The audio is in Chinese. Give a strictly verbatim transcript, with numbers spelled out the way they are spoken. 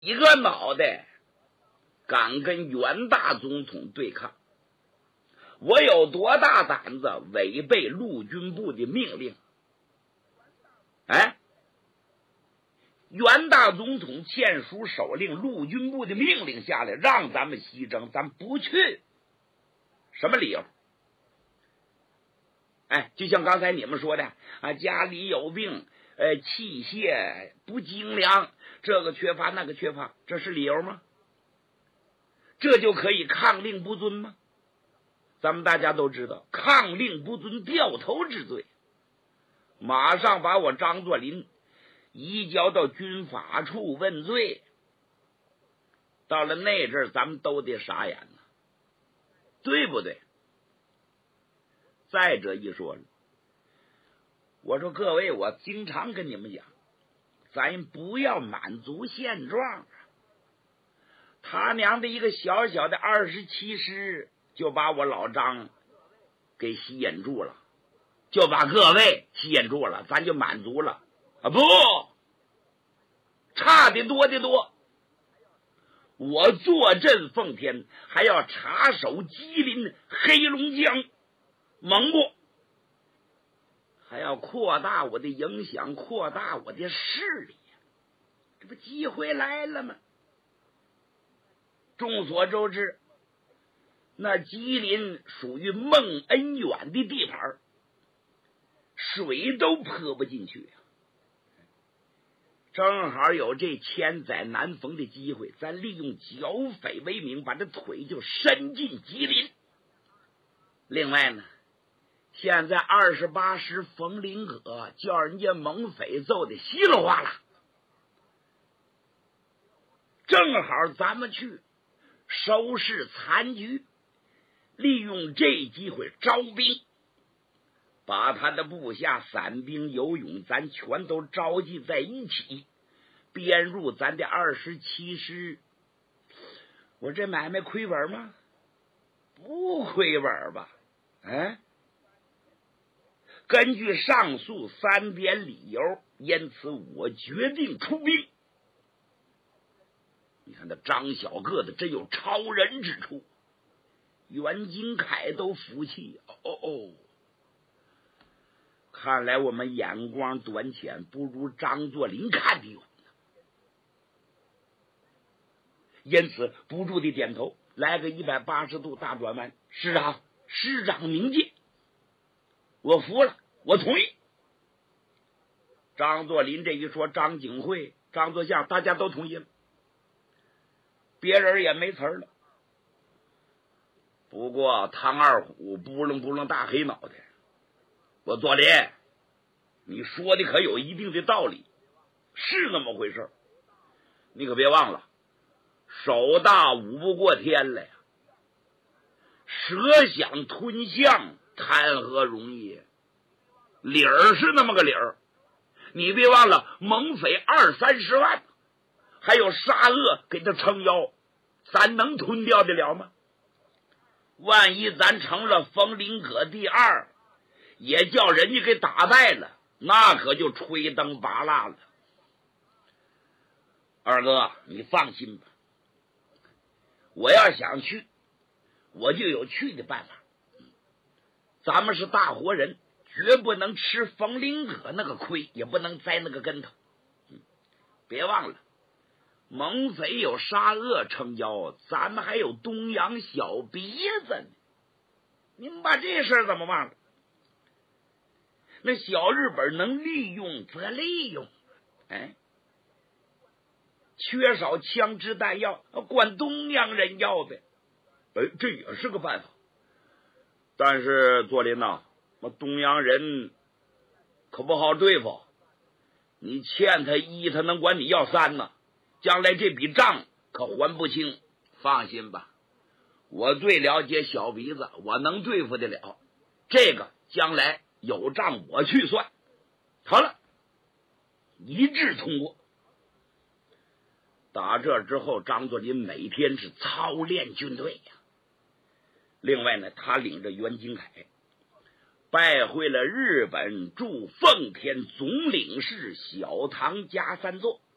一个脑袋敢跟袁大总统对抗，我有多大胆子违背陆军部的命令？哎，袁大总统签署手令，陆军部的命令下来，让咱们西征，咱不去，什么理由？哎，就像刚才你们说的啊，家里有病，呃，器械不精良，这个缺乏那个缺乏，这是理由吗？这就可以抗令不遵吗？咱们大家都知道，抗令不遵，掉头之罪，马上把我张作霖移交到军法处问罪。到了那阵儿，咱们都得傻眼了，对不对？再者一说了，我说各位，我经常跟你们讲，咱不要满足现状。他娘的一个小小的二十七师就把我老张给吸引住了，就把各位吸引住了，咱就满足了啊？不，差的多的多。我坐镇奉天，还要插手吉林、黑龙江、蒙古，还要扩大我的影响，扩大我的势力，这不机会来了吗？众所周知，那吉林属于孟恩远的地盘，水都泼不进去啊。正好有这千载难逢的机会，咱利用剿匪为名，把这腿就伸进吉林。另外呢，现在二十八师冯林可叫人家蒙匪揍的稀里哗啦，正好咱们去收拾残局，利用这机会招兵，把他的部下散兵游勇咱全都召集在一起，编入咱的二十七师。我这买卖亏本吗？不亏本吧？哎，根据上述三点理由，因此我决定出兵。你看那张小个子真有超人之处，袁金凯都服气。哦哦，看来我们眼光短浅，不如张作霖看得远。因此不住地点头，来个一百八十度大转弯。师长，师长明鉴，我服了，我同意。张作霖这一说，张景惠、张作相大家都同意了，别人也没词儿了。不过唐二虎不楞不楞大黑脑袋，我作霖，你说的可有一定的道理，是那么回事，你可别忘了，手大舞不过天来呀，蛇想吞象，谈何容易？理儿是那么个理儿，你别忘了蒙匪二三十万，还有沙俄给他撑腰，咱能吞掉得了吗？万一咱成了冯林可第二，也叫人家给打败了，那可就吹灯拔蜡了。二哥，你放心吧，我要想去，我就有去的办法。咱们是大活人，绝不能吃冯林可那个亏，也不能栽那个跟头。别忘了，蒙匪有沙俄撑腰，咱们还有东洋小鼻子呢。你们把这事儿怎么忘了？那小日本能利用则利用，哎，缺少枪支弹药，管东洋人要呗。哎，这也是个办法。但是作霖呐，那东洋人可不好对付，你欠他一，他能管你要三呢，将来这笔账可还不清。放心吧，我最了解小鼻子，我能对付得了，这个将来有账我去算。好了，一致通过。打这之后，张作霖每天是操练军队呀。另外呢，他领着袁金凯拜会了日本驻奉天总领事小唐家三座，